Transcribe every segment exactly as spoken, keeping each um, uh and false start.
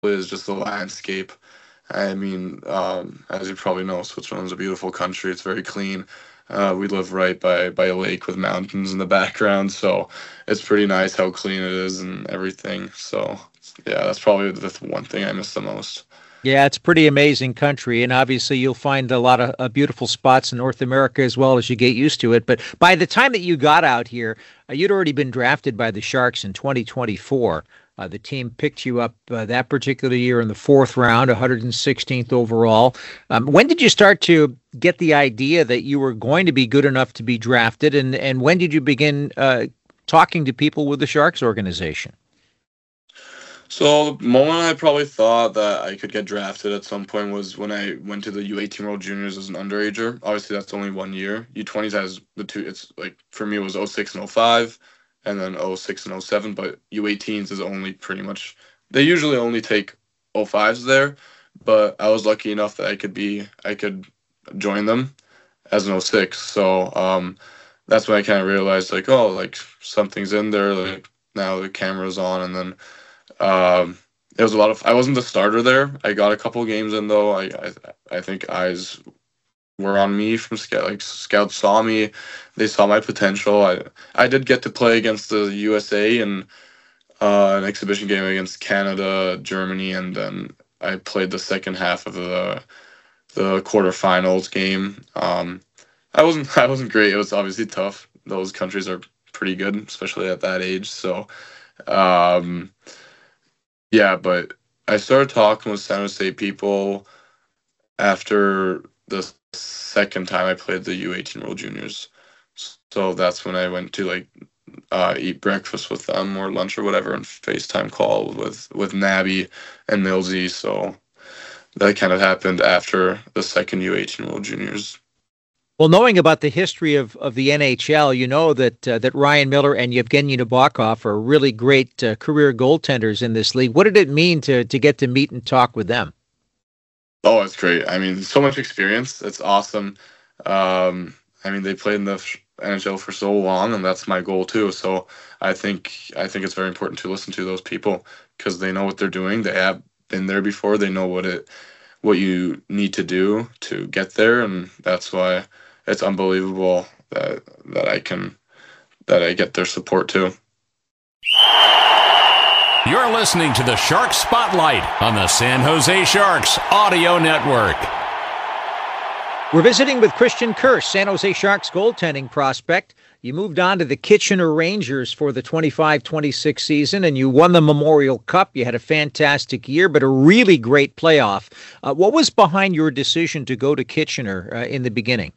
is just the landscape. I mean, um, as you probably know, Switzerland's a beautiful country. It's very clean. Uh, we live right by by a lake with mountains in the background, so it's pretty nice how clean it is and everything. So yeah, that's probably the one thing I miss the most. Yeah, it's a pretty amazing country, and obviously you'll find a lot of uh, beautiful spots in North America as well as you get used to it. But by the time that you got out here, uh, you'd already been drafted by the Sharks in twenty twenty-four. Uh, the team picked you up uh, that particular year in the fourth round, one hundred sixteenth overall. Um, when did you start to get the idea that you were going to be good enough to be drafted, and, and when did you begin uh, talking to people with the Sharks organization? So the moment I probably thought that I could get drafted at some point was when I went to the U eighteen World Juniors as an underager. Obviously, that's only one year. U twenties has the two. It's like for me it was oh six and oh five, and then oh six and oh seven. But U eighteens is only pretty much they usually only take oh fives there. But I was lucky enough that I could be I could join them as an oh six. So um, that's when I kind of realized like oh like something's in there. Like now the camera's on, and then um, it was a lot of. I wasn't the starter there. I got a couple games in though. I I, I think eyes were on me from scout. Like scouts saw me, they saw my potential. I I did get to play against the U S A and uh, an exhibition game against Canada, Germany, and then I played the second half of the the quarterfinals game. Um, I wasn't I wasn't great. It was obviously tough. Those countries are pretty good, especially at that age. So. Um, Yeah, but I started talking with San Jose people after the second time I played the U eighteen World Juniors. So that's when I went to like uh, eat breakfast with them or lunch or whatever and FaceTime call with with Nabby and Millsy. So that kind of happened after the second U eighteen World Juniors. Well, knowing about the history of, of the N H L, you know that uh, that Ryan Miller and Yevgeny Nabokov are really great uh, career goaltenders in this league. What did it mean to to get to meet and talk with them? Oh, it's great. I mean, so much experience. It's awesome. Um, I mean, they played in the N H L for so long, and that's my goal too. So I think I think it's very important to listen to those people because they know what they're doing. They have been there before. They know what it what you need to do to get there, and that's why it's unbelievable that that I can that I get their support too. You're listening to the Shark Spotlight on the San Jose Sharks Audio Network. We're visiting with Christian Kirsch, San Jose Sharks goaltending prospect. You moved on to the Kitchener Rangers for the twenty-five twenty-six season, and you won the Memorial Cup. You had a fantastic year, but a really great playoff. Uh, what was behind your decision to go to Kitchener uh, in the beginning?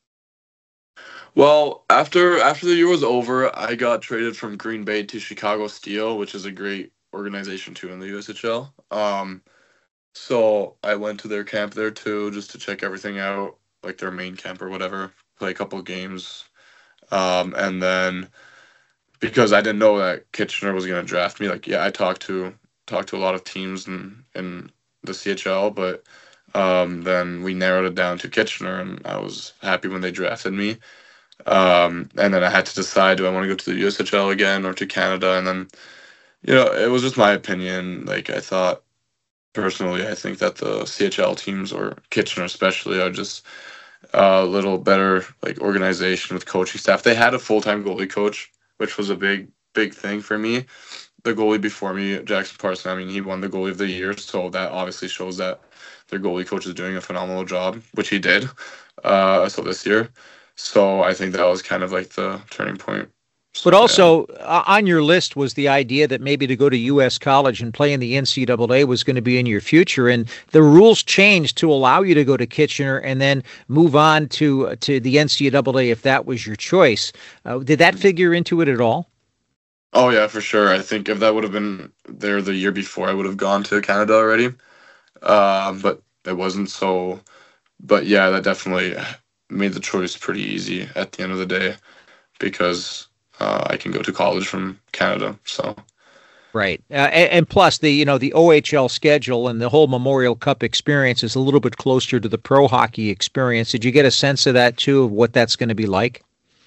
Well, after after the year was over, I got traded from Green Bay to Chicago Steel, which is a great organization too in the U S H L. Um, so I went to their camp there too, just to check everything out, like their main camp or whatever, play a couple of games, um, and then because I didn't know that Kitchener was gonna draft me, like yeah, I talked to talked to a lot of teams in in the C H L, but um, then we narrowed it down to Kitchener, and I was happy when they drafted me. Um, and then I had to decide, do I want to go to the U S H L again or to Canada? And then, you know, it was just my opinion. Like, I thought, personally, I think that the C H L teams, or Kitchener especially, are just a little better, like, organization with coaching staff. They had a full-time goalie coach, which was a big, big thing for me. The goalie before me, Jackson Parson, I mean, he won the goalie of the year, so that obviously shows that their goalie coach is doing a phenomenal job, which he did. Uh, so this year. So I think that was kind of like the turning point. So, but also yeah. uh, on your list was the idea that maybe to go to U S college and play in the N C double A was going to be in your future. And the rules changed to allow you to go to Kitchener and then move on to to the N C double A if that was your choice. Uh, did that figure into it at all? Oh, yeah, for sure. I think if that would have been there the year before, I would have gone to Canada already. Um, but it wasn't so. But yeah, that definitely made the choice pretty easy at the end of the day because uh, I can go to college from Canada. So, right, uh, and, and plus the you know the O H L schedule and the whole Memorial Cup experience is a little bit closer to the pro hockey experience. Did you get a sense of that too, of what that's going to be like?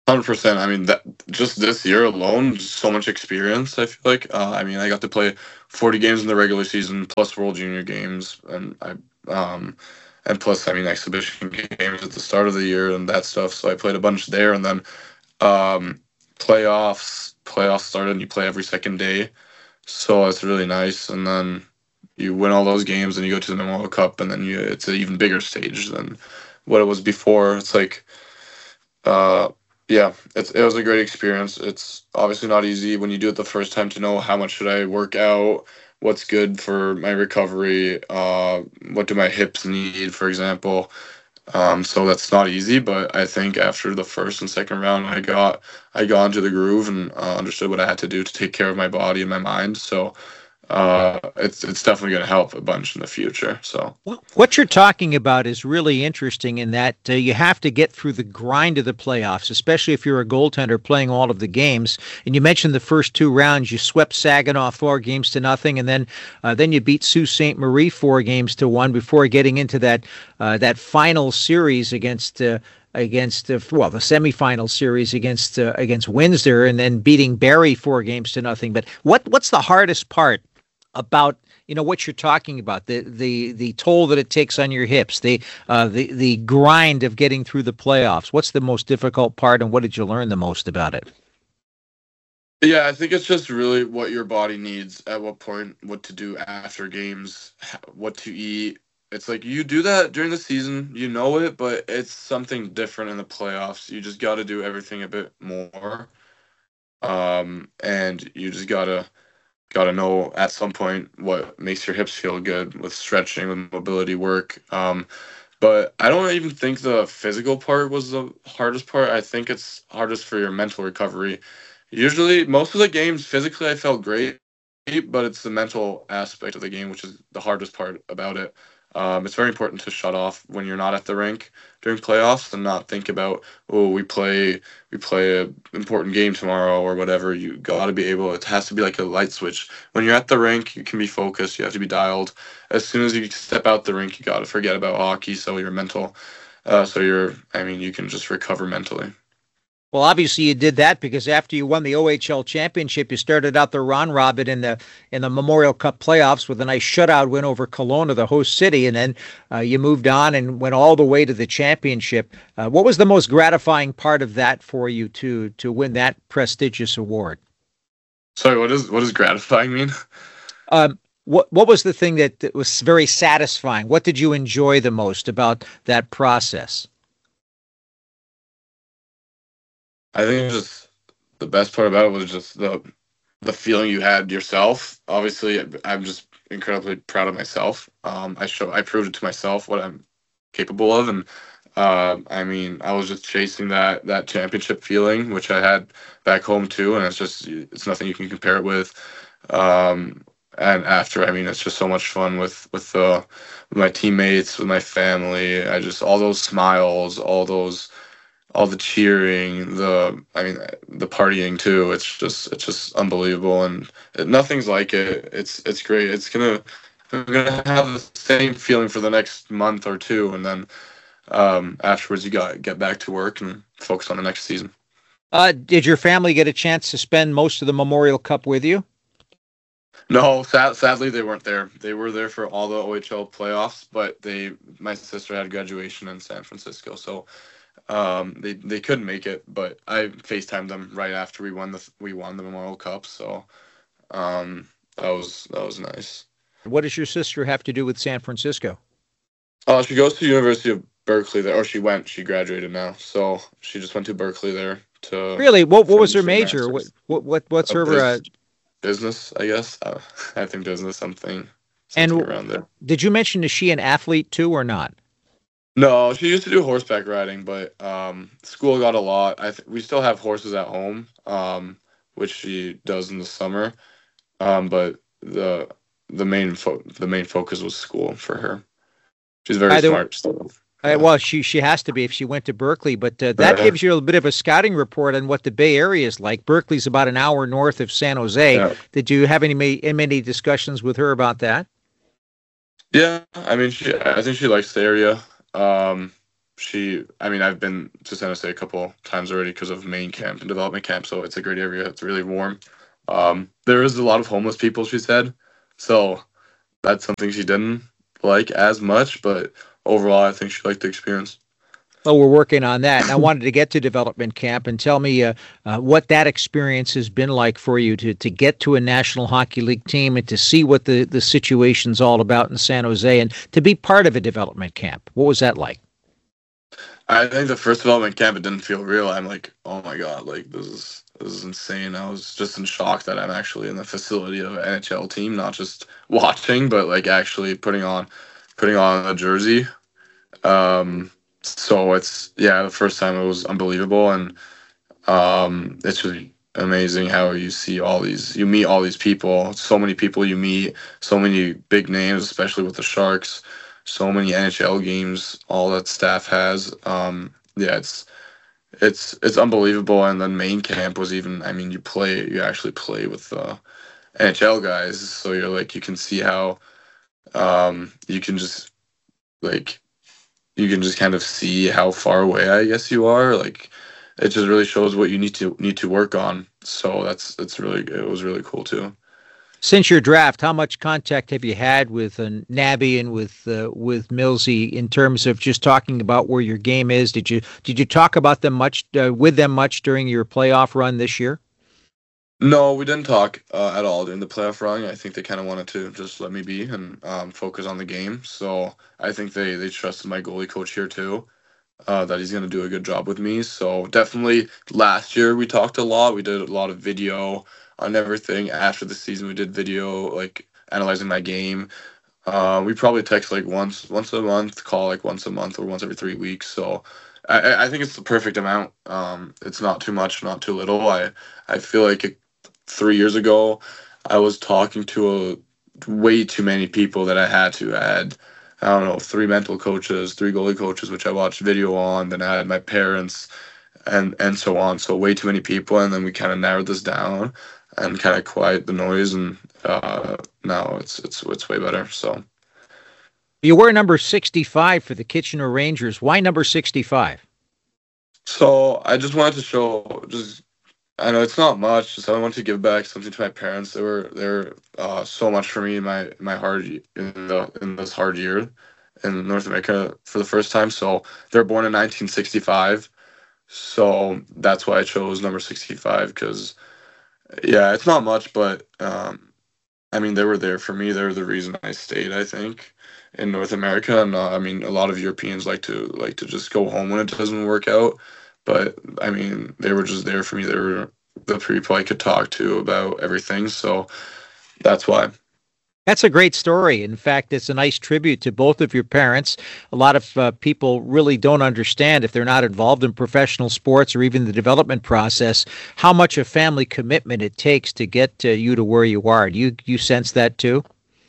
Hundred percent. I mean, that just this year alone, so much experience. I feel like. Uh, I mean, I got to play forty games in the regular season, plus World Junior games, and I um, and plus, I mean, exhibition games at the start of the year and that stuff. So I played a bunch there, and then um, playoffs. Playoffs started, and you play every second day. So it's really nice, and then you win all those games, and you go to the Memorial Cup, and then you it's an even bigger stage than what it was before. It's like. Uh, Yeah, it's it was a great experience. It's obviously not easy when you do it the first time to know how much should I work out, what's good for my recovery, uh, what do my hips need, for example. Um, so that's not easy, but I think after the first and second round, I got I got into the groove and uh, understood what I had to do to take care of my body and my mind. So uh, it's it's definitely going to help a bunch in the future. So Well, what you're talking about is really interesting in that uh, you have to get through the grind of the playoffs, especially if you're a goaltender playing all of the games. And you mentioned the first two rounds, you swept Saginaw four games to nothing, and then uh, then you beat Sault Ste. Marie four games to one before getting into that uh, that final series against. Uh, against uh, well the semifinal series against uh, against Windsor, and then beating Barrie four games to nothing. But what what's the hardest part about you know what you're talking about, the the the toll that it takes on your hips, the uh, the the grind of getting through the playoffs? What's the most difficult part, and what did you learn the most about it? yeah, I think it's just really what your body needs at what point, what to do after games, h- what to eat. It's like you do that during the season, you know it, but it's something different in the playoffs. You just got to do everything a bit more, um, and you just gotta gotta know at some point what makes your hips feel good with stretching, with mobility work. Um, but I don't even think the physical part was the hardest part. I think it's hardest for your mental recovery. Usually, most of the games, physically, I felt great, but it's the mental aspect of the game, which is the hardest part about it. Um, it's very important to shut off when you're not at the rink during playoffs and not think about, oh, we play we play a important game tomorrow or whatever. You got to be able. It has to be like a light switch. When you're at the rink, you can be focused. You have to be dialed. As soon as you step out the rink, you got to forget about hockey. So you're mental. Uh, so you're. I mean, you can just recover mentally. Well, obviously you did that because after you won the O H L championship, you started out the round robin in the in the Memorial Cup playoffs with a nice shutout win over Kelowna, the host city, and then uh, you moved on and went all the way to the championship. Uh, what was the most gratifying part of that for you to to win that prestigious award? Sorry, what does what does gratifying mean? Um, what what was the thing that, that was very satisfying? What did you enjoy the most about that process? I think just the best part about it was just the the feeling you had yourself. Obviously, I'm just incredibly proud of myself. Um, I show I proved it to myself what I'm capable of, and uh, I mean, I was just chasing that that championship feeling, which I had back home too, and it's just it's nothing you can compare it with. Um, and after, I mean, it's just so much fun with with, uh, with my teammates, with my family. I just all those smiles, all those all the cheering, the I mean the partying too. It's just it's just unbelievable, and it, nothing's like it. It's it's great. It's gonna I'm gonna have the same feeling for the next month or two, and then um, afterwards you got get back to work and focus on the next season. Uh, did your family get a chance to spend most of the Memorial Cup with you? No, sad, sadly they weren't there. They were there for all the O H L playoffs, but they my sister had graduation in San Francisco, so. Um, they they couldn't make it, but I FaceTimed them right after we won the we won the Memorial Cup, so um, that was that was nice. What does your sister have to do with San Francisco? Uh, she goes to the University of Berkeley there, or she went. She graduated now, so she just went to Berkeley there to. Really, what what was her finish major? What masters. what what what's Uh, her? Uh, bus- business, I guess. Uh, I think business, something and something w- around there. did you mention is she an athlete too or not? No, she used to do horseback riding, but um, school got a lot. I th- we still have horses at home, um, which she does in the summer. Um, but the the main fo- the main focus was school for her. She's very Either smart still. Uh, Yeah. well, she she has to be if she went to Berkeley, but uh, that Uh, gives you a bit of a scouting report on what the Bay Area is like. Berkeley's about an hour north of San Jose. yeah. Did you have any ma- many discussions with her about that? Yeah, I mean, she. I think she likes the area. Um, she, I mean, I've been to San Jose a couple times already because of main camp and development camp, so it's a great area. It's really warm. Um, there is a lot of homeless people, she said, so that's something she didn't like as much, but overall, I think she liked the experience. Well, we're working on that. And I wanted to get to development camp and tell me uh, uh, what that experience has been like for you to, to get to a National Hockey League team and to see what the, the situation's all about in San Jose and to be part of a development camp. What was that like? I think the first development camp, it didn't feel real. I'm like, oh my God, like this is this is insane. I was just in shock that I'm actually in the facility of an N H L team, not just watching, but like actually putting on putting on a jersey. Um, So it's, yeah, the first time it was unbelievable, and um, it's really amazing how you see all these, you meet all these people, so many people you meet, so many big names, especially with the Sharks, so many N H L games, all that staff has. Um, yeah, it's it's it's unbelievable. And then main camp was even, I mean, you play, you actually play with the N H L guys, so you're like, you can see how um, you can just like. You can just kind of see how far away I guess you are. Like, it just really shows what you need to need to work on. So that's that's really, it was really cool too. Since your draft, how much contact have you had with uh, Nabby and with uh, with Millsy in terms of just talking about where your game is? Did you did you talk about them much uh, with them much during your playoff run this year? No, we didn't talk uh, at all during the playoff run. I think they kind of wanted to just let me be and um, focus on the game. So I think they they trusted my goalie coach here too, uh, that he's going to do a good job with me. So definitely last year we talked a lot. We did a lot of video on everything. After the season, we did video, like analyzing my game. Uh, we probably text like once once a month, call like once a month or once every three weeks. So I, I think it's the perfect amount. Um, it's not too much, not too little. I, I feel like it, three years ago, I was talking to a, way too many people that I had to. I had, I don't know, three mental coaches, three goalie coaches, which I watched video on. Then I had my parents, and and so on. So way too many people, and then we kind of narrowed this down and kind of quiet the noise. And uh, now it's it's it's way better. So You were number sixty-five for the Kitchener Rangers. Why number sixty-five? So I just wanted to show, just I know it's not much, just I wanted to give back something to my parents. They were they were uh, so much for me in my my hard in the in this hard year in North America for the first time. So they're born in nineteen sixty-five, so that's why I chose number sixty-five. Because yeah, it's not much, but um, I mean they were there for me. They're the reason I stayed, I think, in North America. And uh, I mean a lot of Europeans like to like to just go home when it doesn't work out. But I mean, they were just there for me. They were the people I could talk to about everything. So that's why. That's a great story. In fact, it's a nice tribute to both of your parents. A lot of uh, people really don't understand, if they're not involved in professional sports or even the development process, how much a family commitment it takes to get uh, you to where you are. Do you you sense that too?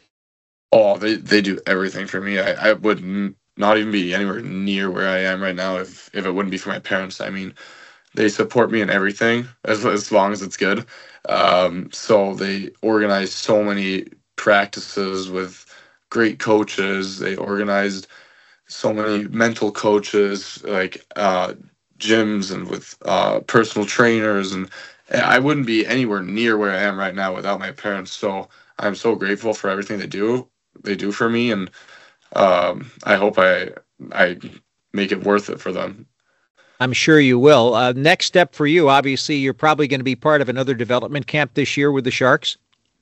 Oh, they, they do everything for me. I, I wouldn't not even be anywhere near where I am right now if, if it wouldn't be for my parents. I mean, they support me in everything as, as long as it's good. Um, so they organize so many practices with great coaches. They organized so many mental coaches, like uh, gyms and with uh, personal trainers. And I wouldn't be anywhere near where I am right now without my parents. So I'm so grateful for everything they do. They do for me, and um, I hope I I make it worth it for them. I'm sure you will. Uh, next step for you, obviously, you're probably going to be part of another development camp this year with the Sharks.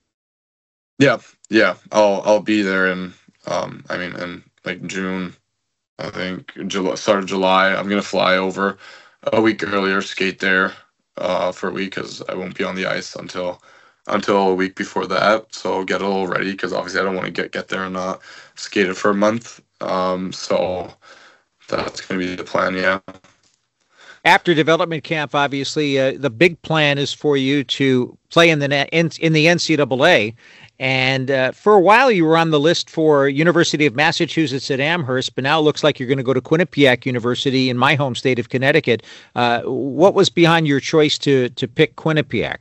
Yeah, yeah, I'll I'll be there in um I mean in like June, I think July, start of July. I'm gonna fly over a week earlier, skate there uh, for a week because I won't be on the ice until until a week before that. So I'll get a little ready because obviously I don't want to get get there and not skate it for a month. Um, so that's gonna be the plan. Yeah. After development camp, obviously, uh, the big plan is for you to play in the in, in the N C double A. And uh, for a while, you were on the list for University of Massachusetts at Amherst, but now it looks like you're going to go to Quinnipiac University in my home state of Connecticut. Uh, what was behind your choice to to pick Quinnipiac?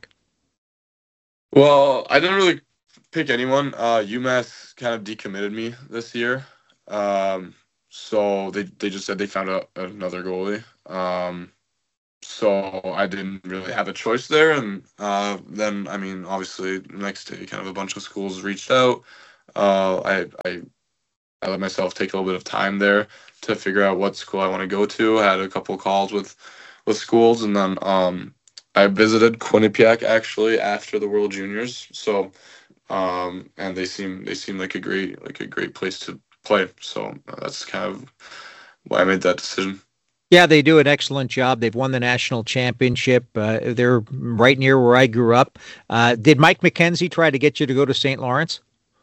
Well, I didn't really pick anyone. Uh, UMass kind of decommitted me this year. Um, so they they just said they found a, another goalie. Um, so I didn't really have a choice there, and uh, then I mean, obviously, the next day, kind of a bunch of schools reached out. Uh, I I I let myself take a little bit of time there to figure out what school I want to go to. I had a couple calls with with schools, and then um, I visited Quinnipiac actually after the World Juniors. So, um, and they seem they seem like a great like a great place to play. So uh, that's kind of why I made that decision. Yeah, they do an excellent job. They've won the national championship. Uh, they're right near where I grew up. Uh, did Mike McKenzie try to get you to go to Saint Lawrence?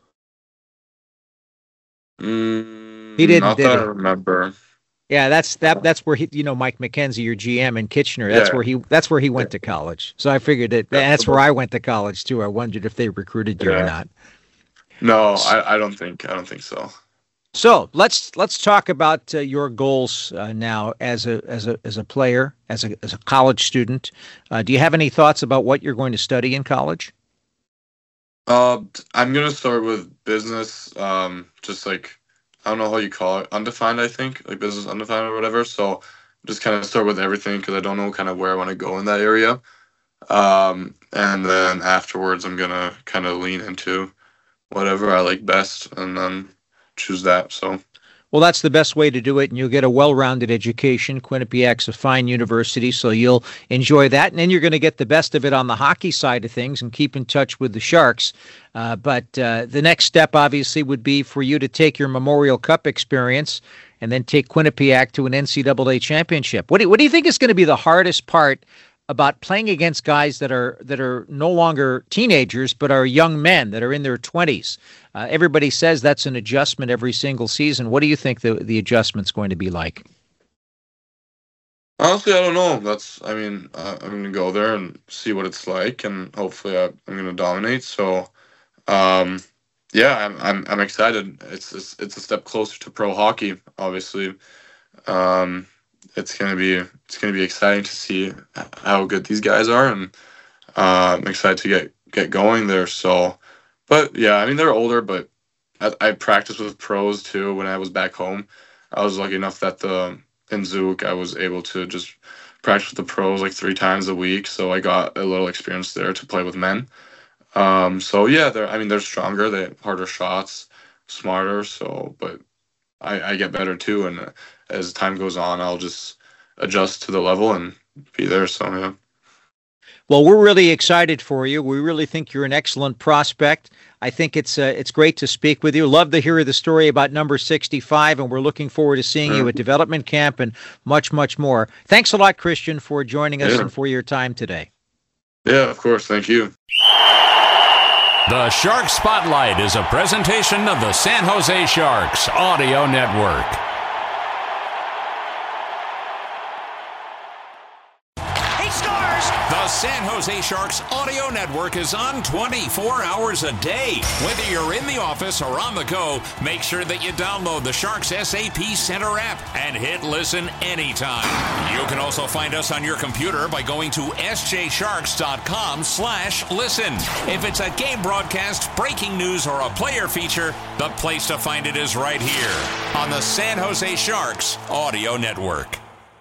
Mm, he didn't. Not did that he? I remember. Yeah, that's that. That's where he, you know, Mike McKenzie, your G M in Kitchener. That's Yeah. where he. That's where he went to college. So I figured that that's where I went to college too. I wondered if they recruited you Yeah. or not. No, I, I don't think I don't think so. So let's let's talk about uh, your goals uh, now as a as a as a player, as a as a college student. Uh, do you have any thoughts about what you're going to study in college? Uh, I'm gonna start with business. Um, just like I don't know how you call it, undefined. I think like business undefined or whatever. So just kind of start with everything because I don't know kind of where I want to go in that area. Um, and then afterwards, I'm gonna kind of lean into whatever I like best, and then choose that. So. Well, that's the best way to do it, and you'll get a well-rounded education. Quinnipiac's a fine university, so you'll enjoy that, and then you're going to get the best of it on the hockey side of things and keep in touch with the Sharks. Uh, but uh, the next step, obviously, would be for you to take your Memorial Cup experience and then take Quinnipiac to an N C double A championship. What do you, what do you think is going to be the hardest part about playing against guys that are that are no longer teenagers but are young men that are in their twenties? Uh, everybody says that's an adjustment every single season. What do you think the the adjustment's going to be like? Honestly, I don't know. That's, I mean, uh, I'm going to go there and see what it's like, and hopefully I, I'm going to dominate. So, um, yeah, I'm, I'm I'm excited. It's, it's it's a step closer to pro hockey, obviously. Um, it's gonna be it's gonna be exciting to see how good these guys are, and uh, I'm excited to get get going there. So, but yeah, I mean they're older, but I, I practiced with pros too when I was back home. I was lucky enough that the in Zug I was able to just practice with the pros like three times a week, so I got a little experience there to play with men. Um, so yeah, they're I mean they're stronger, they have harder shots, smarter. So, but I, I get better too, and uh, as time goes on, I'll just adjust to the level and be there. So yeah. Well, we're really excited for you. We really think you're an excellent prospect. I think it's uh, it's great to speak with you. Love to hear the story about number sixty-five, and we're looking forward to seeing you at development camp and much, much more. Thanks a lot, Christian, for joining us Yeah. and for your time today. Yeah, of course. Thank you. The Shark Spotlight is a presentation of the San Jose Sharks Audio Network. He scores! The San Jose Sharks Audio Network is on twenty-four hours a day. Whether you're in the office or on the go, make sure that you download the Sharks S A P Center app and hit listen anytime. You can also find us on your computer by going to s j sharks dot com slash listen. If it's a game broadcast, breaking news, or a player feature, the place to find it is right here on the San Jose Sharks Audio Network.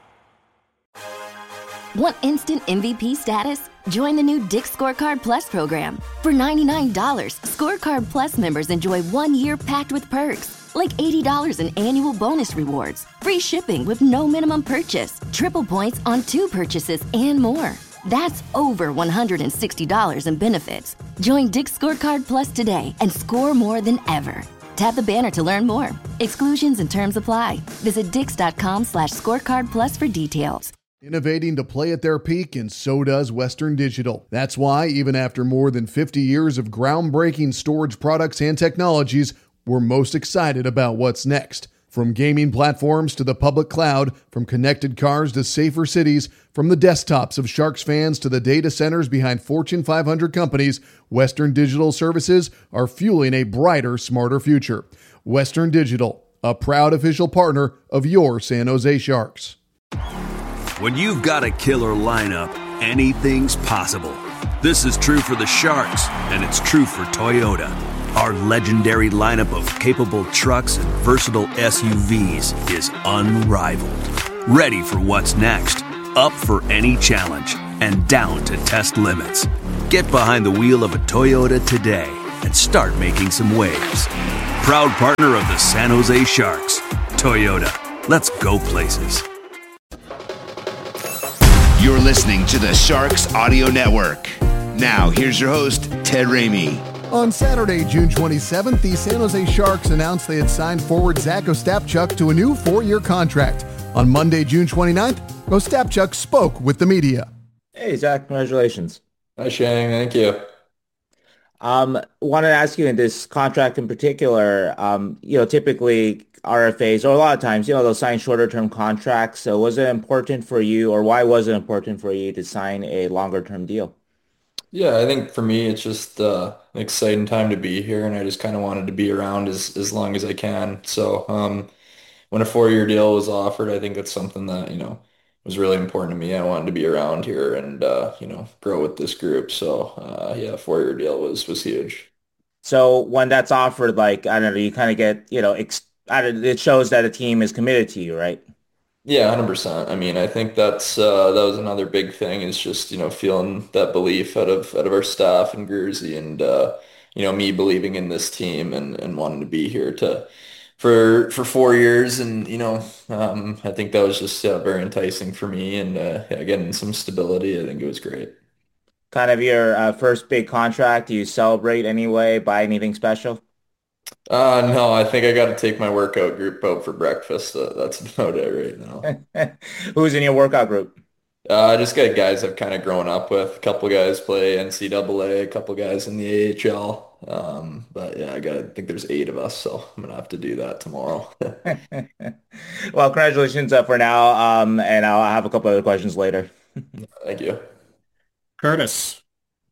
Want instant M V P status? Join the new Dick's Scorecard Plus program. For ninety-nine dollars, Scorecard Plus members enjoy one year packed with perks, like eighty dollars in annual bonus rewards, free shipping with no minimum purchase, triple points on two purchases, and more. That's over one hundred sixty dollars in benefits. Join Dick's Scorecard Plus today and score more than ever. Tap the banner to learn more. Exclusions and terms apply. Visit dix.com slash scorecard plus for details. Innovating to play at their peak, and so does Western Digital. That's why, even after more than fifty years of groundbreaking storage products and technologies, we're most excited about what's next. From gaming platforms to the public cloud, from connected cars to safer cities, from the desktops of Sharks fans to the data centers behind Fortune five hundred companies, Western Digital services are fueling a brighter, smarter future. Western Digital, a proud official partner of your San Jose Sharks. When you've got a killer lineup, anything's possible. This is true for the Sharks, and it's true for Toyota. Our legendary lineup of capable trucks and versatile S U Vs is unrivaled. Ready for what's next, up for any challenge, and down to test limits. Get behind the wheel of a Toyota today and start making some waves. Proud partner of the San Jose Sharks. Toyota, let's go places. You're listening to the Sharks Audio Network. Now, here's your host, Ted Ramey. On Saturday, June twenty-seventh, the San Jose Sharks announced they had signed forward Zach Ostapchuk to a new four-year contract. On Monday, June twenty-ninth, Ostapchuk spoke with the media. Hey, Zach, congratulations. Hi, Shane. Thank you. Um, wanted to ask you in this contract in particular, um, you know, typically R F As, or a lot of times, you know, they'll sign shorter term contracts. So was it important for you, or why was it important for you to sign a longer term deal? Yeah, I think for me, it's just uh, an exciting time to be here, and I just kind of wanted to be around as, as long as I can. So um, when a four-year deal was offered, I think that's something that, you know, was really important to me. I wanted to be around here and, uh, you know, grow with this group. So uh, yeah, four-year deal was was huge. So when that's offered, like, I don't know, you kind of get, you know, ex I don't, it shows that a team is committed to you, right? Yeah, one hundred percent. I mean, I think that's uh, that was another big thing is just, you know, feeling that belief out of out of our staff and Gurzy and uh, you know, me believing in this team and, and wanting to be here to for for four years and, you know, um, I think that was just uh, very enticing for me and uh, yeah, getting some stability. I think it was great. Kind of your uh, first big contract. Do you celebrate anyway? Buy anything special? Uh, no, I think I got to take my workout group out for breakfast. Uh, that's about it right now. Who's in your workout group? Uh, I just got guys I've kind of grown up with. A couple guys play N C double A, a couple guys in the A H L. Um, but yeah, I got I think there's eight of us, so I'm gonna have to do that tomorrow. Well, congratulations uh, for now, um, and I'll have a couple other questions later. Thank you. Curtis.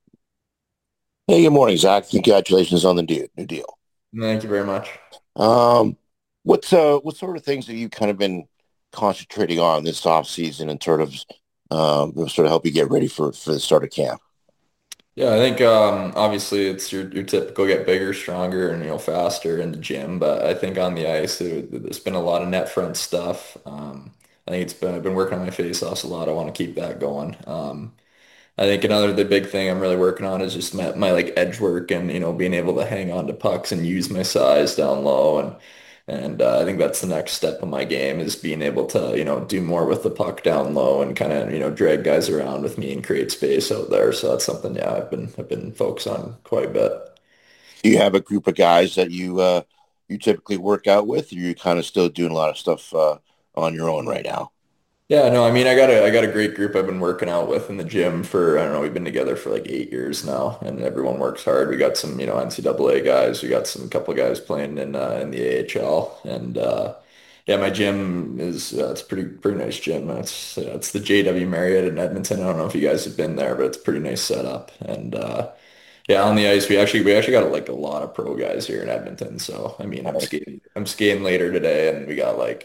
Hey, good morning, Zach. Congratulations on the deal, new deal. Thank you very much. Um, what's uh, what sort of things have you kind of been concentrating on this off season and sort of um, sort of help you get ready for for the start of camp? Yeah, I think um, obviously it's your your typical get bigger, stronger, and you know faster in the gym. But I think on the ice, it, there's been a lot of net front stuff. Um, I think it's been I've been working on my face offs a lot. I want to keep that going. Um, I think another the big thing I'm really working on is just my, my like edge work and you know being able to hang on to pucks and use my size down low and and uh, I think that's the next step of my game is being able to you know do more with the puck down low and kind of you know drag guys around with me and create space out there. So that's something yeah I've been I've been focused on quite a bit. Do you have a group of guys that you uh, you typically work out with, or are you kind of still doing a lot of stuff uh, on your own right now? Yeah, no, I mean, I got a I got a great group I've been working out with in the gym for, I don't know, we've been together for like eight years now, and everyone works hard. We got some, you know, N C double A guys. We got some couple of guys playing in uh, in the A H L, and uh, yeah, my gym is uh, it's a pretty pretty nice gym. It's uh, it's the J W Marriott in Edmonton. I don't know if you guys have been there, but it's a pretty nice setup. And uh, yeah, on the ice, we actually we actually got like a lot of pro guys here in Edmonton. So I mean, I'm skating I'm skating later today, and we got like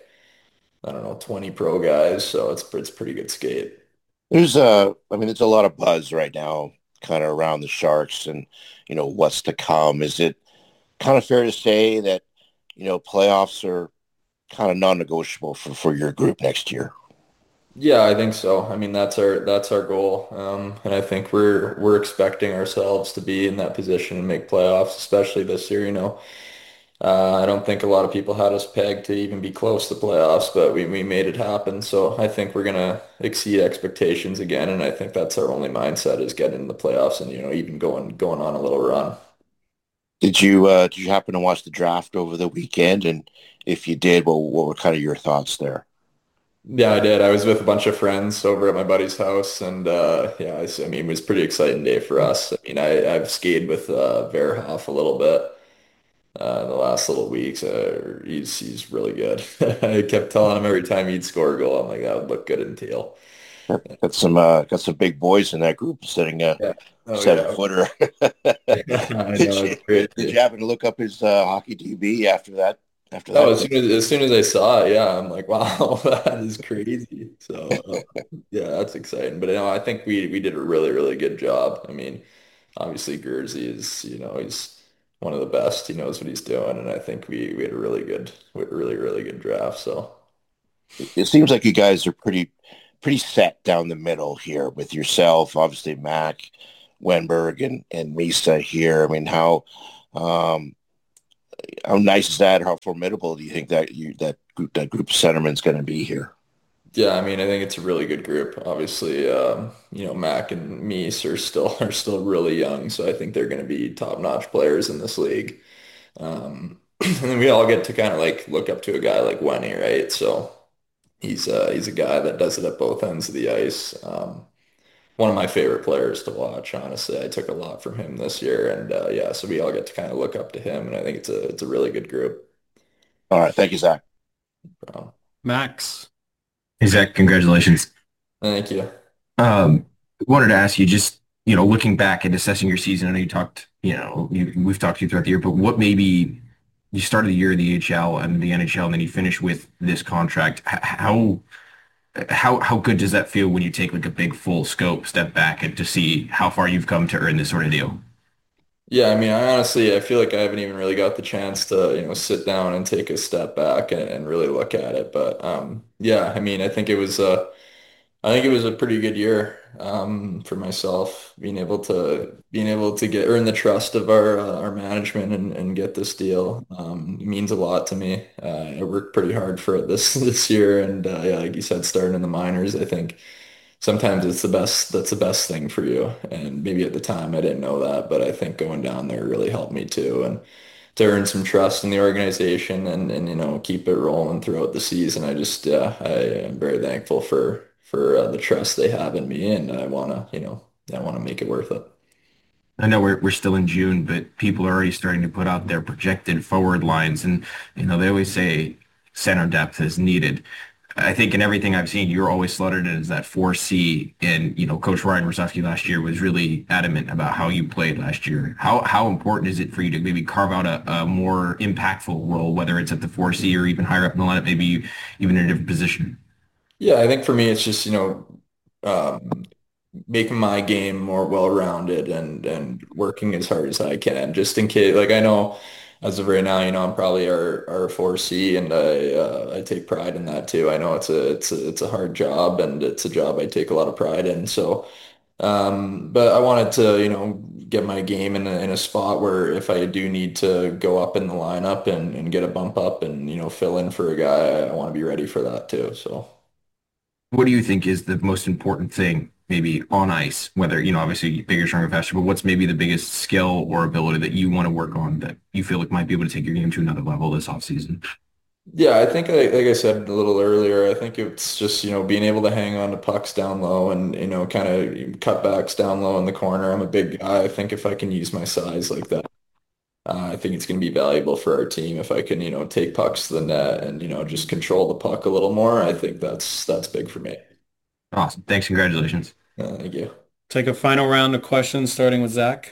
I don't know, twenty pro guys, so it's it's pretty good skate. There's uh, I mean, there's a lot of buzz right now, kind of around the Sharks and you know what's to come. Is it kind of fair to say that you know playoffs are kind of non-negotiable for, for your group next year? Yeah, I think so. I mean, that's our that's our goal, um, and I think we're we're expecting ourselves to be in that position and make playoffs, especially this year. You know. Uh, I don't think a lot of people had us pegged to even be close to playoffs, but we, we made it happen. So I think we're going to exceed expectations again. And I think that's our only mindset is getting in the playoffs and, you know, even going, going on a little run. Did you, uh, did you happen to watch the draft over the weekend? And if you did, well, what were kind of your thoughts there? Yeah, I did. I was with a bunch of friends over at my buddy's house. And uh, yeah, I, I mean, it was a pretty exciting day for us. I mean, I, I've skated with uh, Verhoff a little bit. Uh, the last little weeks, uh, he's he's really good. I kept telling him every time he'd score a goal, I'm like, that would look good in teal. Got some uh, got some big boys in that group sitting a yeah. oh, seven yeah. footer. yeah, did, you, did you happen to look up his uh, hockey D B after that? After that, oh, as soon as, as soon as I saw it, yeah, I'm like, wow, that is crazy. So uh, yeah, that's exciting. But you know, I think we we did a really really good job. I mean, obviously Gurzy is you know he's one of the best. He knows what he's doing, and I think we we had a really good, really really good draft. So It seems like you guys are pretty pretty set down the middle here with yourself, obviously Mac, Wenberg, and and Misa here. I mean, how um, how nice is that? How formidable do you think that you that group that group of centermen is going to be here? yeah, I mean, I think it's a really good group. Obviously, um, you know, Mac and Meese are still are still really young, so I think they're going to be top-notch players in this league. Um, and then we all get to kind of like look up to a guy like Wenny, right? So he's uh, he's a guy that does it at both ends of the ice. Um, one of my favorite players to watch, honestly. I took a lot from him this year, and uh, yeah, so we all get to kind of look up to him, and I think it's a it's a really good group. All right, thank you, Zach. So, Max. Hey, Zach, congratulations. thank you. Um, wanted to ask you, just, you know, looking back and assessing your season, I know you talked, you know, you, we've talked to you throughout the year, but what maybe you started the year in the A H L and the N H L, and then you finish with this contract. H- How how how good does that feel when you take like a big full scope step back and to see how far you've come to earn this sort of deal? Yeah, I mean, I honestly, I feel like I haven't even really got the chance to, you know, sit down and take a step back and, and really look at it. But um, yeah, I mean, I think it was uh, I think it was a pretty good year um, for myself, being able to being able to get earn the trust of our uh, our management and, and get this deal. Um, it means a lot to me. Uh, I worked pretty hard for it this this year, and uh, yeah, like you said, starting in the minors, I think sometimes it's the best that's the best thing for you. And maybe at the time I didn't know that, but I think going down there really helped me too. And to earn some trust in the organization and, and you know keep it rolling throughout the season. I just yeah, I am very thankful for for uh, the trust they have in me, and I want to you know I want to make it worth it. I know we're we're still in June, but people are already starting to put out their projected forward lines, and you know they always say center depth is needed. I think in everything I've seen, you're always slotted in as that four C, and you know Coach Ryan Rosofsky last year was really adamant about how you played last year. How how important is it for you to maybe carve out a, a more impactful role, whether it's at the four C or even higher up in the lineup, maybe even in a different position? Yeah, I think for me it's just you know um, making my game more well-rounded and and working as hard as I can, just in case. Like I know as of right now, you know, I'm probably our our four C, and I uh, I take pride in that too. I know it's a it's a it's a hard job, and it's a job I take a lot of pride in. So, um, but I wanted to, you know, get my game in a, in a spot where if I do need to go up in the lineup and and get a bump up and you know fill in for a guy, I want to be ready for that too. So. What do you think is the most important thing, maybe on ice, whether, you know, obviously bigger, stronger, faster, but what's maybe the biggest skill or ability that you want to work on that you feel like might be able to take your game to another level this offseason? Yeah, I think like, like I said a little earlier, I think it's just, you know, being able to hang on to pucks down low and, you know, kind of cutbacks down low in the corner. I'm a big guy. I think if I can use my size like that, uh, I think it's going to be valuable for our team if I can, you know, take pucks to the net and, you know, just control the puck a little more. I think that's that's big for me. Awesome. Thanks. Congratulations. Uh, thank you. Take a final round of questions, starting with Zach.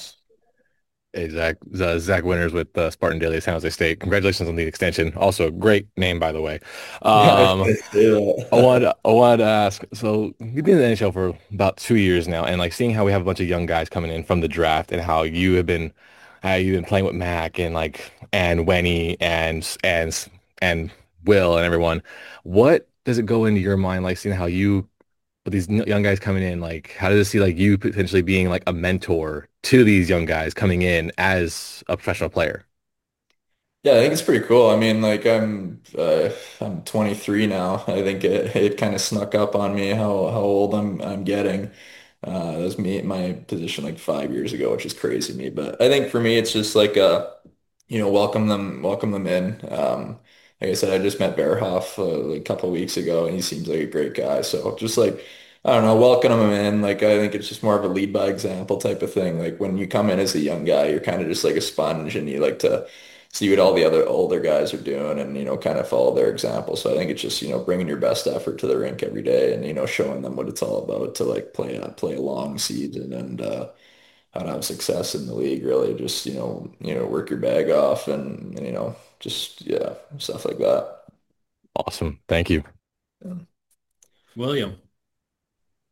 Hey, Zach. Z- Zach Winters with uh, Spartan Daily, San Jose State. Congratulations on the extension. Also, great name, by the way. Um, I wanted, I wanted to ask, so you've been in the N H L for about two years now, and like seeing how we have a bunch of young guys coming in from the draft and how you have been, how you've been playing with Mac and like, and Wenny and, and, and Will and everyone. What does it go into your mind, like seeing how you, with these n- young guys coming in, like how does it see like you potentially being like a mentor to these young guys coming in as a professional player? Yeah, I think it's pretty cool. I mean, like I'm uh, I'm twenty-three now. I think it, it kind of snuck up on me how how old I'm I'm getting. Uh, that was me my position like five years ago, which is crazy to me. But I think for me, it's just like uh, you know, welcome them welcome them in. Um, like I said, I just met Verhoff uh, like a couple weeks ago, and he seems like a great guy. So just like I don't know, welcome them in. Like I think it's just more of a lead by example type of thing. Like when you come in as a young guy, you're kind of just like a sponge, and you like to see what all the other older guys are doing and, you know, kind of follow their example. So I think it's just, you know, bringing your best effort to the rink every day and, you know, showing them what it's all about to like play a, play a long season and uh, how to have success in the league, really. Just, you know, you know, work your bag off and, and you know, just, yeah, stuff like that. Awesome. Thank you. Yeah. William.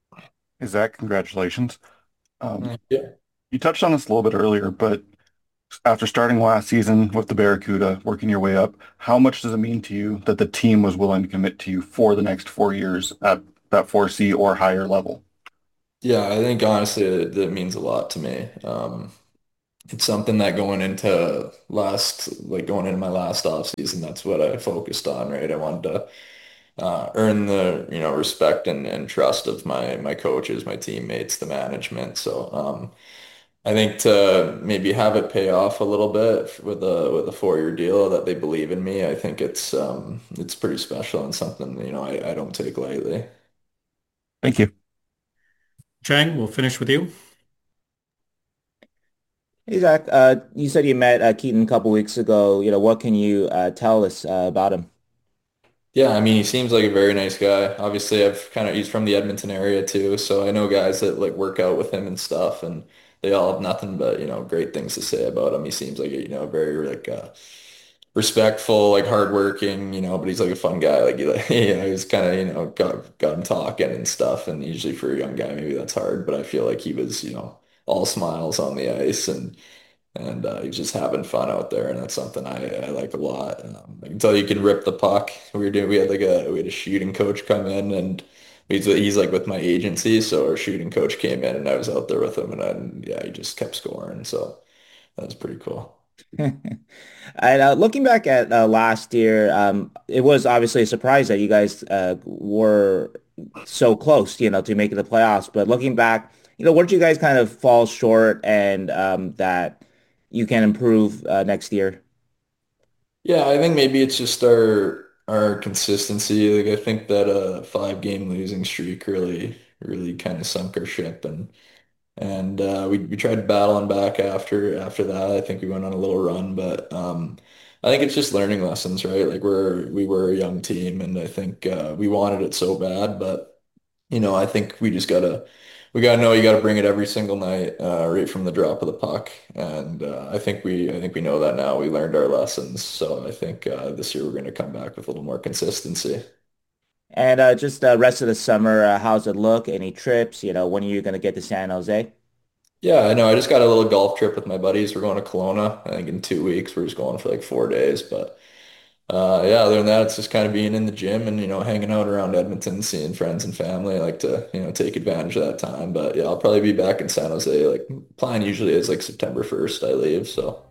Hey, Zach, congratulations. Um, Yeah. you touched on this a little bit earlier, but after starting last season with the Barracuda, working your way up, how much does it mean to you that the team was willing to commit to you for the next four years at that four C or higher level? Yeah, I think honestly that, that means a lot to me. Um, it's something that going into last, like going into my last off season, that's what I focused on, right? I wanted to uh, earn the, you know, respect and, and trust of my my coaches, my teammates, the management. So um, I think to maybe have it pay off a little bit with a with a four-year deal that they believe in me, I think it's um, it's pretty special and something, you know, I, I don't take lightly. Thank you. Chang, we'll finish with you. Hey, Zach, uh, you said you met uh, Keaton a couple weeks ago. You know, what can you uh, tell us uh, about him? Yeah, I mean, he seems like a very nice guy. Obviously, I've kind of, he's from the Edmonton area too, so I know guys that like work out with him and stuff, and they all have nothing but, you know, great things to say about him. He seems like a, you know, very like uh, respectful, like hardworking, you know, but he's like a fun guy. Like, he, like, you know, he's kind of, you know, got, got him talking and stuff, and usually for a young guy, maybe that's hard, but I feel like he was, you know, all smiles on the ice, and and uh, he's just having fun out there, and that's something I, I like a lot. Um, I can tell you can rip the puck. We were doing, we had like a we had a shooting coach come in, and he's he's like with my agency, so our shooting coach came in, and I was out there with him, and I, yeah, he just kept scoring, so that was pretty cool. And uh, looking back at uh, last year, um, it was obviously a surprise that you guys uh, were so close, you know, to making the playoffs. But looking back, you know, what did you guys kind of fall short, and um, that you can improve uh, next year? Yeah, I think maybe it's just our our consistency. Like I think that a five game losing streak really really kind of sunk our ship, and and uh, we we tried battling back after after that. I think we went on a little run, but um, I think it's just learning lessons, right? Like we're we were a young team, and I think uh, we wanted it so bad, but you know, I think we just gotta we gotta know you gotta bring it every single night, uh, right from the drop of the puck. And uh, I think we I think we know that now. We learned our lessons, so I think uh, this year we're going to come back with a little more consistency. And uh, just the rest of the summer, uh, how's it look? Any trips? You know, when are you going to get to San Jose? Yeah, I know. I just got a little golf trip with my buddies. We're going to Kelowna. I think in two weeks. We're just going for like four days. But uh, yeah, other than that, it's just kind of being in the gym and, you know, hanging out around Edmonton, seeing friends and family. I like to, you know, take advantage of that time. But yeah, I'll probably be back in San Jose. Like plan usually is like September first I leave. So.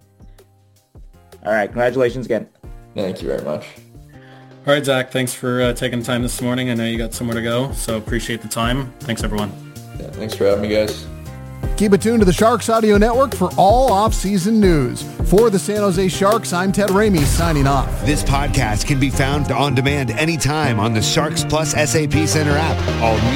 All right. Congratulations again. Thank you very much. All right, Zach, thanks for uh, taking the time this morning. I know you got somewhere to go, so appreciate the time. Thanks, everyone. Yeah, thanks for having me, guys. Keep it tuned to the Sharks Audio Network for all off-season news. For the San Jose Sharks, I'm Ted Ramey signing off. This podcast can be found on demand anytime on the Sharks Plus S A P Center app. All